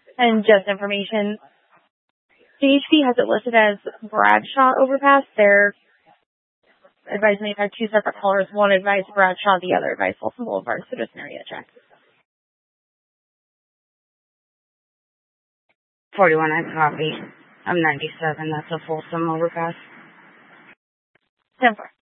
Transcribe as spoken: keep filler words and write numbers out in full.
And just information, C H P has it listed as Bradshaw Overpass. They're advising they've had two separate callers. One advised Bradshaw, the other advised Folsom Boulevard. So just an area check. forty-one, I copy. I'm ninety-seven. That's a Folsom Overpass. ten four.